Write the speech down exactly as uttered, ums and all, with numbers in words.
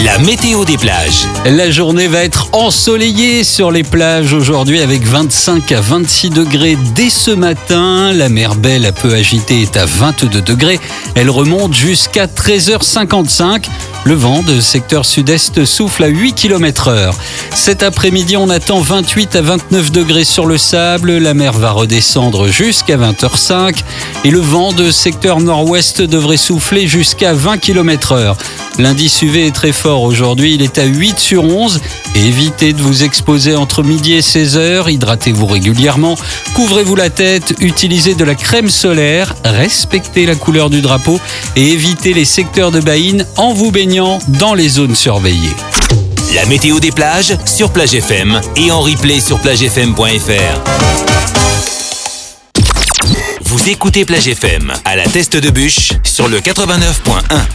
La météo des plages. La journée va être ensoleillée sur les plages aujourd'hui avec vingt-cinq à vingt-six degrés dès ce matin. La mer Belle, un peu agitée, est à vingt-deux degrés. Elle remonte jusqu'à treize heures cinquante-cinq. Le vent de secteur sud-est souffle à huit kilomètres heure. Cet après-midi, on attend vingt-huit à vingt-neuf degrés sur le sable. La mer va redescendre jusqu'à vingt heures cinq. Et le vent de secteur nord-ouest devrait souffler jusqu'à vingt kilomètres heure. L'indice U V est très fort aujourd'hui, il est à huit sur onze. Évitez de vous exposer entre midi et seize heures, hydratez-vous régulièrement, couvrez-vous la tête, utilisez de la crème solaire, respectez la couleur du drapeau et évitez les secteurs de baïnes en vous baignant dans les zones surveillées. La météo des plages sur Plage F M et en replay sur plage f m point f r. Vous écoutez Plage F M à la Teste de Bûche sur le quatre-vingt-neuf point un.